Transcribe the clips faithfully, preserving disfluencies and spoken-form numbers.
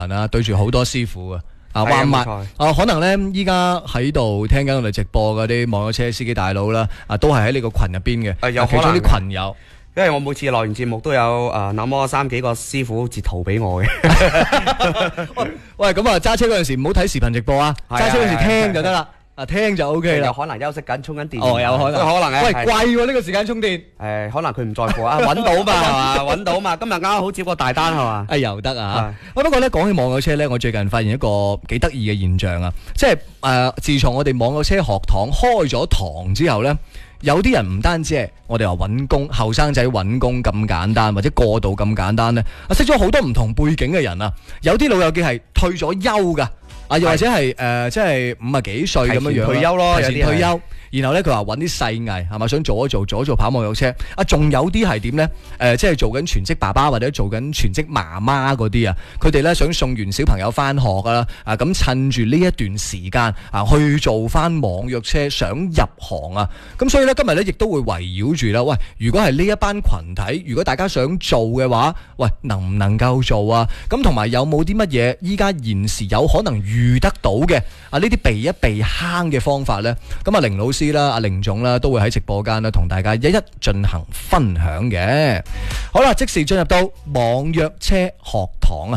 啊，對住好多師傅啊。啊，話埋啊，可能咧依家喺度聽緊我哋直播嗰啲網約車司機大佬啦，啊，都係喺呢個群入邊嘅， 有其中啲群友。 因為我每次落完節目都有誒那麼三幾個師傅截圖俾我嘅。 喂，咁啊揸車嗰陣時唔好睇視頻直播啊，揸車嗰陣時聽就得啦。啊，聽就 O K 啦。 有可能休息緊充緊電。 哦，有可能。 可能喂，貴喎呢個時間充電。 誒，可能佢唔在乎啊，揾到嘛係嘛，揾到嘛。今日啱啱好接個大單係嘛。 啊，又得啊。喂，不過咧講起網約車咧，我最近發現一個幾得意嘅現象啊，即係誒，自從我哋網約車學堂開咗堂之後咧。有啲人唔單止係我哋話揾工，後生仔揾工咁簡單，或者過渡咁簡單咧，啊識咗好多唔同背景嘅人啊，有啲老友記係退咗休噶，啊又或者係誒、呃、即係五啊幾歲咁樣樣退休咯， 提前退休。然後咧，佢話揾啲細藝係咪想做一做，做一做跑網約車啊？仲有啲係點咧？誒、呃，即係做緊全職爸爸或者做緊全職媽媽嗰啲啊，佢哋咧想送完小朋友翻學啦，啊咁趁住呢一段時間啊去做翻網約車，想入行啊！咁所以咧今日咧亦都會圍繞住啦。喂，如果係呢一班群體，如果大家想做嘅話，喂，能唔能夠做啊？咁同埋有冇啲乜嘢依家現時有可能遇得到嘅啊？呢啲避一避坑嘅方法咧？咁啊，凌老師啦，阿凌總啦，都會喺直播間啦，同大家一一進行分享嘅。好啦，即時進入到網約車學堂啊！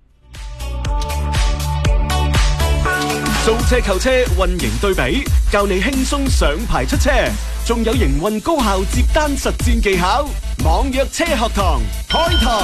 租車購車運營對比，教你輕鬆上牌出車，仲有營運高效接單實戰技巧。網約車學堂開堂。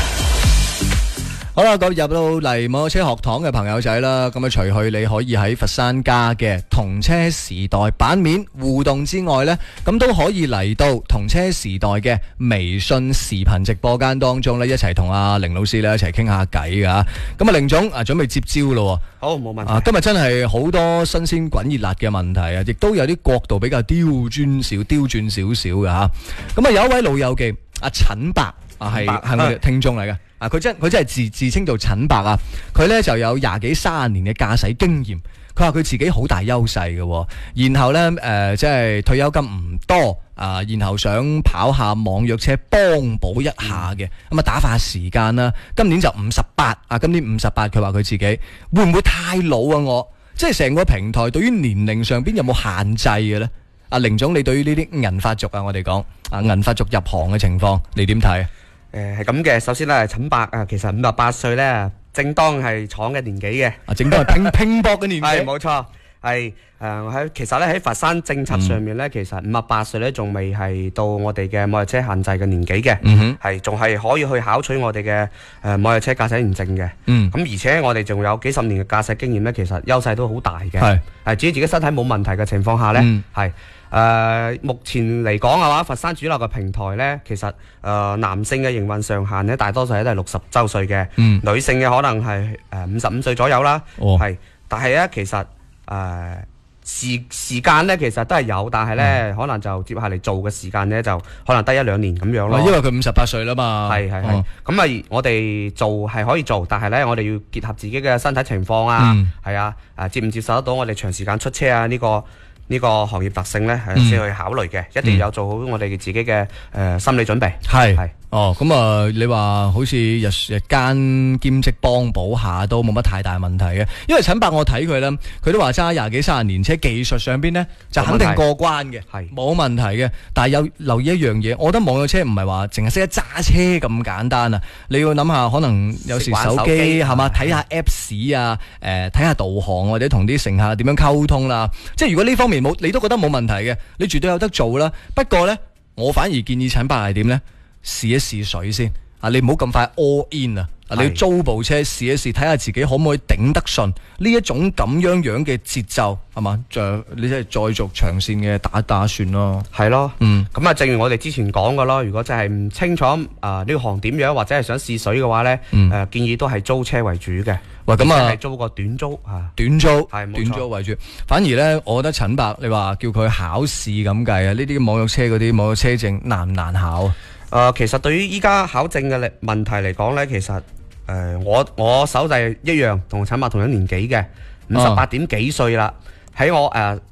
好啦，咁入到嚟網約車學堂嘅朋友仔啦，咁啊除去你可以喺佛山加嘅同車時代版面互動之外呢，咁都可以嚟到同車時代嘅微信視頻直播間當中呢，一齊同阿凌老師呢一齊傾下偈噶。咁啊，凌總啊，準備接招咯。 好，冇問題。 啊，今日真係好多新鮮滾熱辣嘅問題啊，亦都有啲角度比較刁鑽少、刁鑽少少嘅吓。咁啊，有一位老友記阿陳伯啊，係係我哋聽眾嚟嘅。啊！佢真佢真係自自稱做陳伯啊！佢咧就有廿幾三十年嘅駕駛經驗。佢話佢自己好大優勢嘅，然後咧誒、呃、即係退休金唔多啊、呃，然後想跑下網約車幫補一下嘅，咁啊打發時間啦。今年就五十八啊，今年五十八，佢話佢自己會唔會太老啊？我即係成個平台對於年齡上邊有冇限制嘅咧？阿凌總，你對於呢啲銀髮族啊，我哋講啊銀髮族入行嘅情況，你點睇？ 誒係咁嘅，首先咧，陳伯啊，其實五十八歲咧，正當係闖嘅年紀嘅， 啊，正當係拼拼搏嘅年紀， 係冇錯，係誒喺其實咧喺佛山政策上面咧，嗯、其實五十八歲咧仲未係到我哋嘅網約車限制嘅年紀嘅， 嗯哼， 係仲係可以去考取我哋嘅誒網約車駕駛員證嘅， 嗯， 咁而且我哋仲有幾十年嘅駕駛經驗咧，其實優勢都好大嘅， 係係只要自己身體冇問題嘅情況下咧，係、嗯。誒、呃，目前嚟講嘅話，佛山主流嘅平台呢，其實誒、呃、男性嘅營運上限呢，大多數都係六十周歲嘅， 嗯、 女性嘅可能係誒五十五歲左右啦，係、哦，但係呢，其實誒、呃、時時間呢，其實都係有，但係呢，嗯、可能就接下嚟做嘅時間呢，就可能得一兩年咁樣咯。 因為佢五十八歲啦嘛，係係係，咁啊、 嗯、我哋做係可以做，但係呢，我哋要結合自己嘅身體情況啊，係、嗯、啊，誒接唔接受得到我哋長時間出車啊呢、這個。呢個行業特性咧，係先去考慮嘅，嗯、一定要有做好我哋自己嘅誒、呃、心理準備。係係哦，咁啊、呃，你話好似日日間兼職幫補下都冇乜太大問題嘅，因為陳伯我睇佢咧，佢都話揸廿幾三十年車，技術上邊咧就肯定過關嘅，係冇問題嘅。但係有留意一樣嘢，我覺得網約車唔係話淨係識得揸車咁簡單啊！你要諗下，可能有時手機係嘛，睇下 Apps 啊，誒睇下導航或者同啲乘客點樣溝通啦。即係如果呢方面冇，你都覺得冇問題嘅，你絕對有得做啦。不過咧，我反而建議陳伯係點咧？試一試水先啊！你唔好咁快 all in 啊！你要租部車試一試，睇下自己可唔可以頂得順呢一種咁樣樣嘅節奏係嘛？就你即係再做長線嘅打打算咯。 係咯， 嗯， 咁啊，正如我哋之前講嘅咯，如果真係唔清楚啊呢個行點樣，或者係想試水嘅話咧，誒、嗯呃、建議都係租車為主嘅。 喂，咁啊， 係租個短租啊， 短租係短租為主。反而咧，我覺得陳伯你話叫佢考試咁計啊，呢啲網約車嗰啲網約車證難唔難考啊？ 誒、呃，其實對於依家考證嘅問題嚟講咧，其實誒、呃，我我手勢一樣，同陳伯同樣年紀嘅，五十八點幾歲啦。喺我誒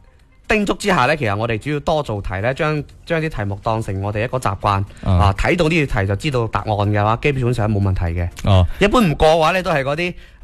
叮囑之下呢，其實我哋只要多做題呢，將將啲題目當成我哋一個習慣啊，睇到呢條題就知道答案嘅話，基本上冇問題嘅。 哦， 一般唔過嘅話呢，都係嗰啲